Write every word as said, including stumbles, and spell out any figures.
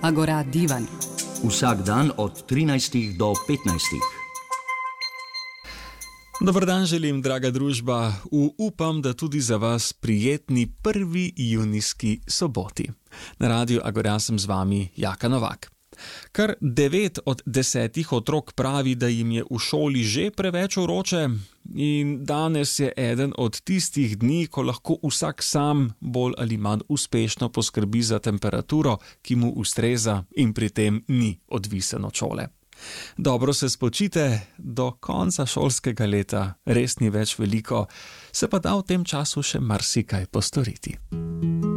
Agora divan. Vsak dan od trinajstih do petnajstih. Dober dan želim, draga družba, v upam, da tudi za vas prijetni prvi junijski soboti. Na Radiu Agora sem z vami Jaka Novak. Kar devet od desetih otrok pravi, da jim je v šoli že preveč vroče, in danes je eden od tistih dni, ko lahko vsak sam bolj ali manj uspešno poskrbi za temperaturo, ki mu ustreza in pri tem ni odvisen od šole. Dobro se spočite, do konca šolskega leta res ni več veliko, se pa da v tem času še marsikaj postoriti.